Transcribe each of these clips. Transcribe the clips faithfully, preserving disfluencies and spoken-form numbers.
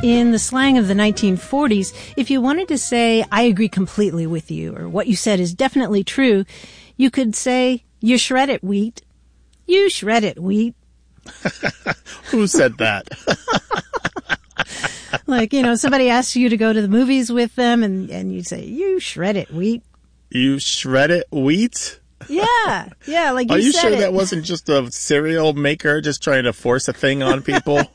In the slang of the nineteen forties, if you wanted to say, I agree completely with you, or what you said is definitely true, you could say, you shred it, wheat. You shred it, wheat. Who said that? Like, you know, somebody asks you to go to the movies with them, and, and you say, you shred it, wheat. You shred it, wheat? Yeah, yeah, like you Are you said sure it. that wasn't just a cereal maker just trying to force a thing on people?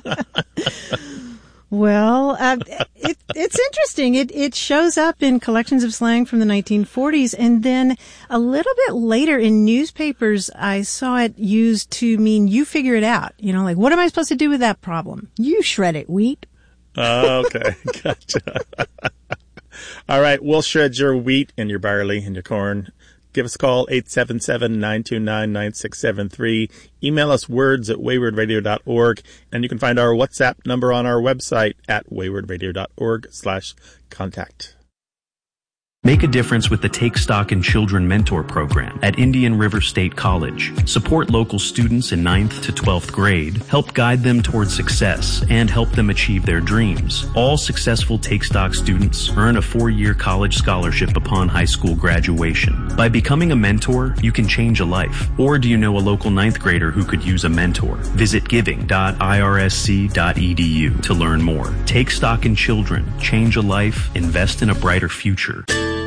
Well, uh, it, it's interesting. It it shows up in collections of slang from the nineteen forties, and then a little bit later in newspapers, I saw it used to mean you figure it out. You know, like, what am I supposed to do with that problem? You shred it, wheat. Oh, okay, gotcha. All right, we'll shred your wheat and your barley and your corn. Give us a call, eight seven seven, nine two nine, nine six seven three. Email us words at wayward radio dot org. And you can find our WhatsApp number on our website at wayward radio dot org slash contact. Make a difference with the Take Stock in Children Mentor Program at Indian River State College. Support local students in ninth to twelfth grade, help guide them toward success, and help them achieve their dreams. All successful Take Stock students earn a four-year college scholarship upon high school graduation. By becoming a mentor, you can change a life. Or do you know a local ninth grader who could use a mentor? Visit giving dot I R S C dot E D U to learn more. Take Stock in Children. Change a life. Invest in a brighter future.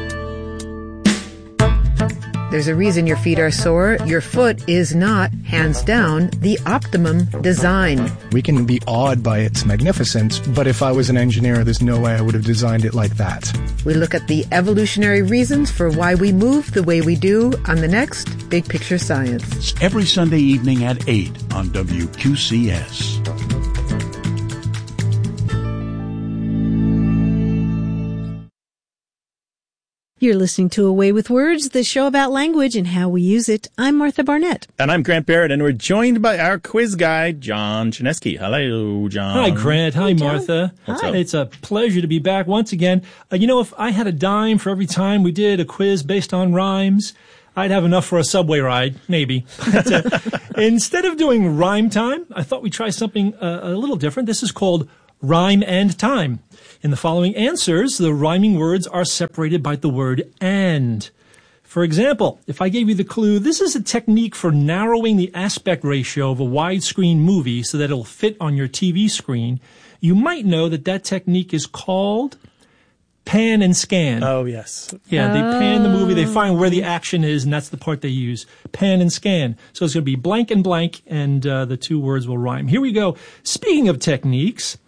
There's a reason your feet are sore. Your foot is not, hands down, the optimum design. We can be awed by its magnificence, but if I was an engineer, there's no way I would have designed it like that. We look at the evolutionary reasons for why we move the way we do on the next Big Picture Science. It's every Sunday evening at eight on W Q C S. You're listening to A Way with Words, the show about language and how we use it. I'm Martha Barnett. And I'm Grant Barrett, and we're joined by our quiz guy, John Chinesky. Hello, John. Hi, Grant. Hi, Martha. What's Hi. up? It's a pleasure to be back once again. Uh, you know, if I had a dime for every time we did a quiz based on rhymes, I'd have enough for a subway ride, maybe. But, uh, instead of doing rhyme time, I thought we'd try something uh, a little different. This is called Rhyme and Time. In the following answers, the rhyming words are separated by the word and. For example, if I gave you the clue, this is a technique for narrowing the aspect ratio of a widescreen movie so that it'll fit on your T V screen, you might know that that technique is called pan and scan. Oh, yes. Yeah, they pan the movie, they find where the action is, and that's the part they use. Pan and scan. So it's going to be blank and blank, and uh, the two words will rhyme. Here we go. Speaking of techniques,